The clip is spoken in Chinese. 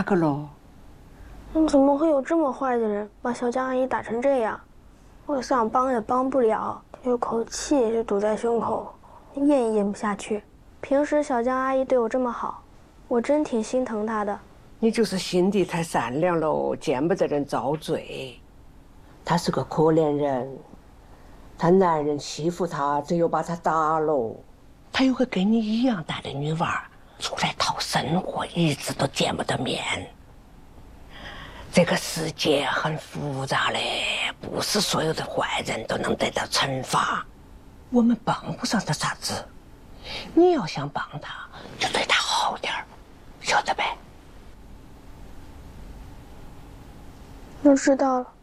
哪个喽？ 怎么会有这么坏的人把小江阿姨打成这样？我想帮也帮不了，有口气就堵在胸口，咽也咽不下去。平时小江阿姨对我这么好，我真挺心疼她的。 你就是心地太善良喽，见不得人遭罪。他是个可怜人，他男人欺负他，这又把他打了。他有个跟你一样大的女娃，出来讨生活，一直都见不得面。这个世界很复杂嘞，不是所有的坏人都能得到惩罚。我们帮不上他啥子，你要想帮他，就对他好点儿，晓得呗？ 我知道了。